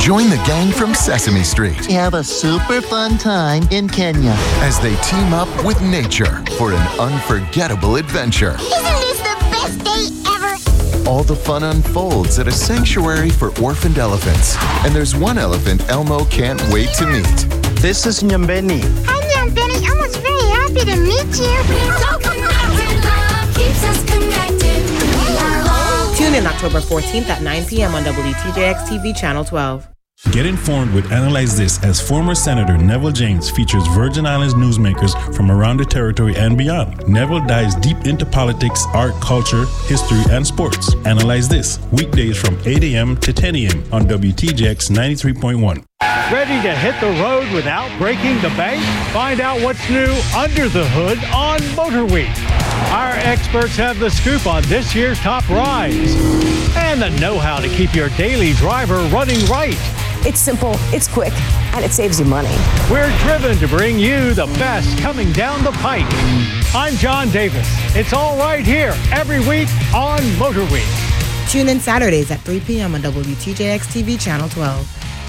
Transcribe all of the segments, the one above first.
Join the gang from Sesame Street. Have a super fun time in Kenya as they team up with nature for an unforgettable adventure. Isn't this the best day ever? All the fun unfolds at a sanctuary for orphaned elephants. And there's one elephant Elmo can't wait to meet. This is Nyambeni. Hi, Nyambeni. Elmo's very happy to meet you. So connected, love keeps us connected. We are all. Tune in October 14th at 9 p.m. on WTJX TV Channel 12. Get informed with Analyze This as former Senator Neville James features Virgin Islands newsmakers from around the territory and beyond. Neville dives deep into politics, art, culture, history, and sports. Analyze This, weekdays from 8 a.m. to 10 a.m. on WTJX 93.1. Ready to hit the road without breaking the bank? Find out what's new under the hood on Motor Week. Our experts have the scoop on this year's top rides and the know-how to keep your daily driver running right. It's simple, it's quick, and it saves you money. We're driven to bring you the best coming down the pike. I'm John Davis. It's all right here every week on Motor Week. Tune in Saturdays at 3 p.m. on WTJX TV Channel 12.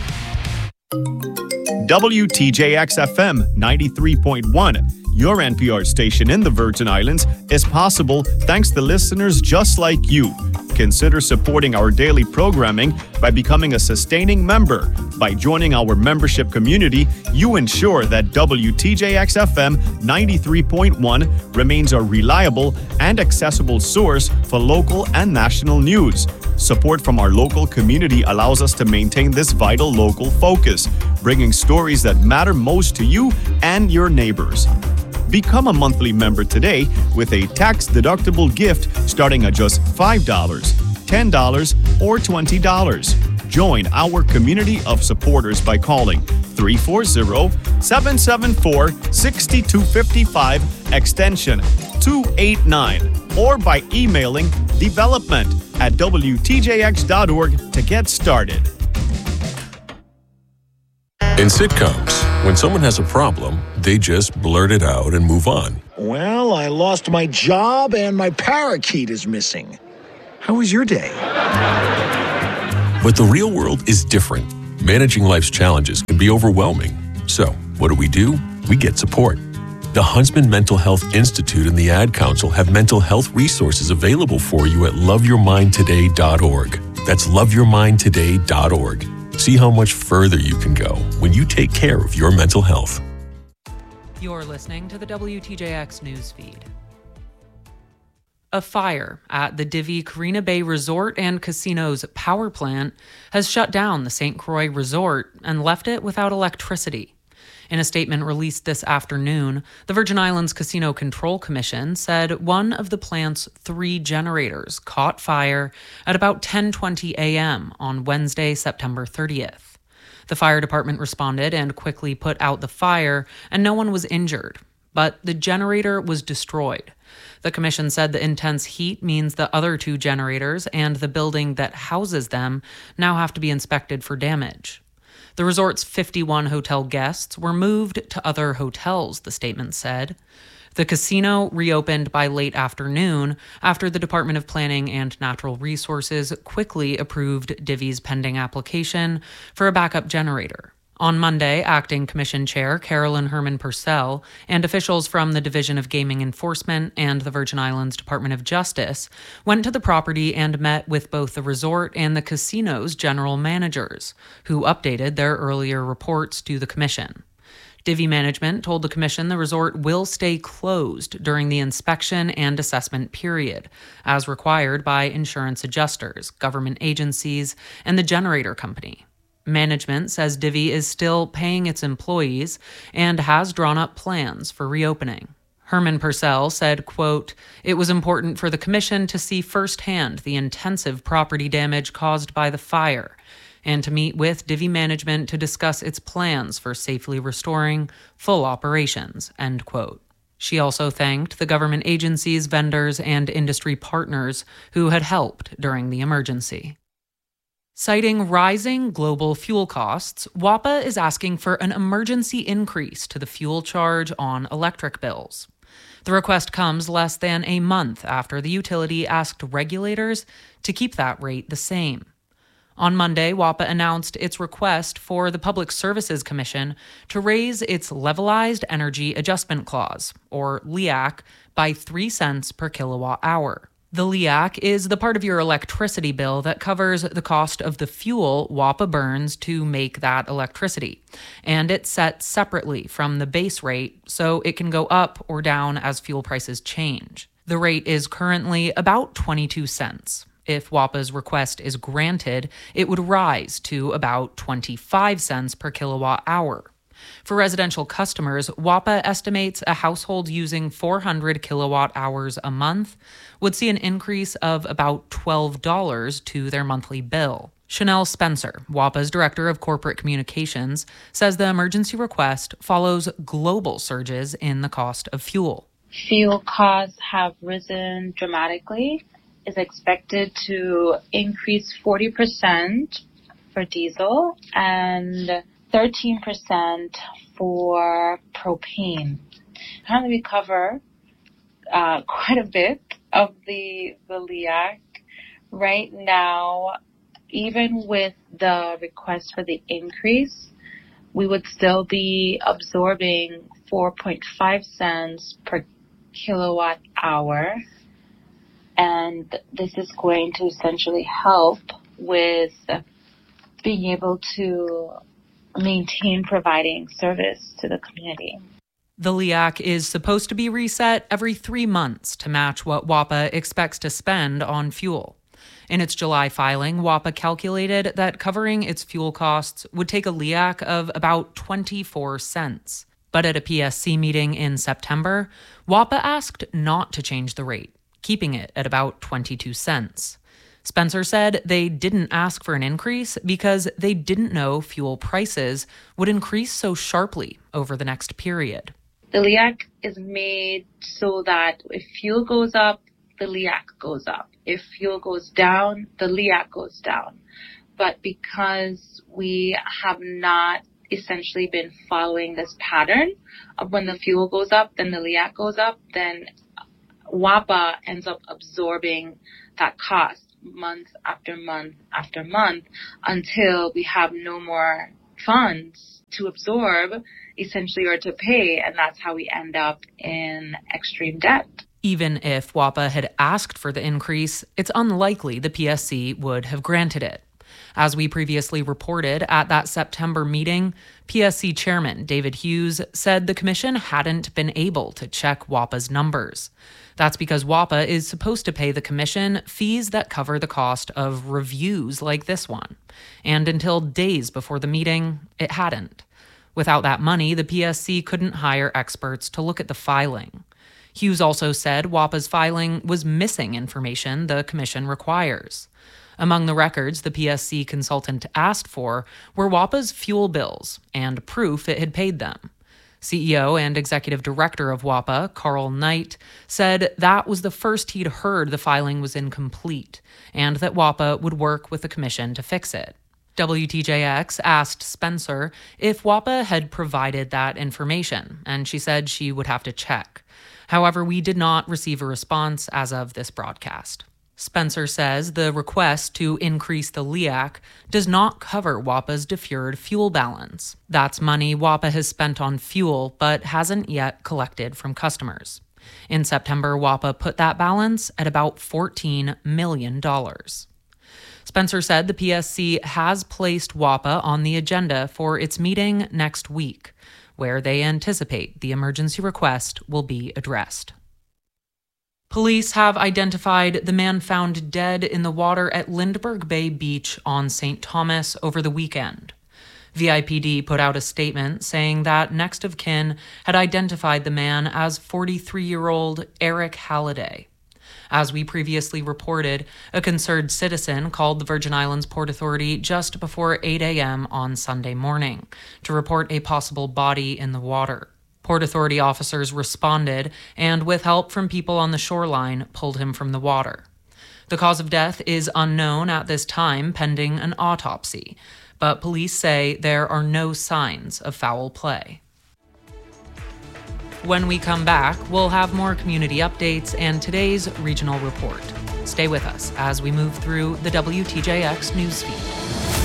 WTJX-FM 93.1, your NPR station in the Virgin Islands, is possible thanks to listeners just like you. Consider supporting our daily programming by becoming a sustaining member. By joining our membership community, you ensure that WTJX-FM 93.1 remains a reliable and accessible source for local and national news. Support from our local community allows us to maintain this vital local focus, bringing stories that matter most to you and your neighbors. Become a monthly member today with a tax-deductible gift starting at just $5, $10, or $20. Join our community of supporters by calling 340-774-6255 extension 289 or by emailing development@wtjx.org to get started. In sitcoms, when someone has a problem, they just blurt it out and move on. Well, I lost my job and my parakeet is missing. How was your day? But the real world is different. Managing life's challenges can be overwhelming. So, what do? We get support. The Huntsman Mental Health Institute and the Ad Council have mental health resources available for you at loveyourmindtoday.org. That's loveyourmindtoday.org. See how much further you can go when you take care of your mental health. You're listening to the WTJX news feed. A fire at the Divi Carina Bay Resort and Casino's power plant has shut down the St. Croix Resort and left it without electricity. In a statement released this afternoon, the Virgin Islands Casino Control Commission said one of the plant's 3 generators caught fire at about 10:20 a.m. on Wednesday, September 30th. The fire department responded and quickly put out the fire, and no one was injured, but the generator was destroyed. The commission said the intense heat means the other 2 generators and the building that houses them now have to be inspected for damage. The resort's 51 hotel guests were moved to other hotels, the statement said. The casino reopened by late afternoon after the Department of Planning and Natural Resources quickly approved Divi's pending application for a backup generator. On Monday, Acting Commission Chair Carolyn Herman Purcell and officials from the Division of Gaming Enforcement and the Virgin Islands Department of Justice went to the property and met with both the resort and the casino's general managers, who updated their earlier reports to the commission. Divi management told the commission the resort will stay closed during the inspection and assessment period, as required by insurance adjusters, government agencies, and the generator company. Management says Divi is still paying its employees and has drawn up plans for reopening. Herman Purcell said, quote, "It was important for the commission to see firsthand the intensive property damage caused by the fire and to meet with Divi management to discuss its plans for safely restoring full operations," end quote. She also thanked the government agencies, vendors, and industry partners who had helped during the emergency. Citing rising global fuel costs, WAPA is asking for an emergency increase to the fuel charge on electric bills. The request comes less than a month after the utility asked regulators to keep that rate the same. On Monday, WAPA announced its request for the Public Services Commission to raise its Levelized Energy Adjustment Clause, or LEAC, by 3 cents per kilowatt hour. The LEAC is the part of your electricity bill that covers the cost of the fuel WAPA burns to make that electricity, and it's set separately from the base rate, so it can go up or down as fuel prices change. The rate is currently about 22 cents. If WAPA's request is granted, it would rise to about 25 cents per kilowatt hour. For residential customers, WAPA estimates a household using 400 kilowatt hours a month would see an increase of about $12 to their monthly bill. Chanel Spencer, WAPA's Director of Corporate Communications, says the emergency request follows global surges in the cost of fuel. Fuel costs have risen dramatically. Is expected to increase 40% for diesel and 13% for propane. Currently, we cover quite a bit of the LEAC. Right now, even with the request for the increase, we would still be absorbing 4.5 cents per kilowatt hour. And this is going to essentially help with being able to maintain providing service to the community. The LEAC is supposed to be reset every 3 months to match what WAPA expects to spend on fuel. In its July filing, WAPA calculated that covering its fuel costs would take a LEAC of about 24 cents. But at a PSC meeting in September, WAPA asked not to change the rate, keeping it at about 22 cents. Spencer said they didn't ask for an increase because they didn't know fuel prices would increase so sharply over the next period. The LEAC is made so that if fuel goes up, the LEAC goes up. If fuel goes down, the LEAC goes down. But because we have not essentially been following this pattern of when the fuel goes up, then the LEAC goes up, then WAPA ends up absorbing that cost month after month after month until we have no more funds to absorb essentially or to pay, and that's how we end up in extreme debt. Even if WAPA had asked for the increase, it's unlikely the PSC would have granted it. As we previously reported at that September meeting, PSC Chairman David Hughes said the commission hadn't been able to check WAPA's numbers. That's because WAPA is supposed to pay the commission fees that cover the cost of reviews like this one. And until days before the meeting, it hadn't. Without that money, the PSC couldn't hire experts to look at the filing. Hughes also said WAPA's filing was missing information the commission requires. Among the records the PSC consultant asked for were WAPA's fuel bills and proof it had paid them. CEO and executive director of WAPA, Carl Knight, said that was the first he'd heard the filing was incomplete and that WAPA would work with the commission to fix it. WTJX asked Spencer if WAPA had provided that information, and she said she would have to check. However, we did not receive a response as of this broadcast. Spencer says the request to increase the LEAC does not cover WAPA's deferred fuel balance. That's money WAPA has spent on fuel but hasn't yet collected from customers. In September, WAPA put that balance at about $14 million. Spencer said the PSC has placed WAPA on the agenda for its meeting next week, where they anticipate the emergency request will be addressed. Police have identified the man found dead in the water at Lindbergh Bay Beach on St. Thomas over the weekend. VIPD put out a statement saying that next of kin had identified the man as 43-year-old Eric Halliday. As we previously reported, a concerned citizen called the Virgin Islands Port Authority just before 8 a.m. on Sunday morning to report a possible body in the water. Port Authority officers responded and, with help from people on the shoreline, pulled him from the water. The cause of death is unknown at this time, pending an autopsy, but police say there are no signs of foul play. When we come back, we'll have more community updates and today's regional report. Stay with us as we move through the WTJX newsfeed.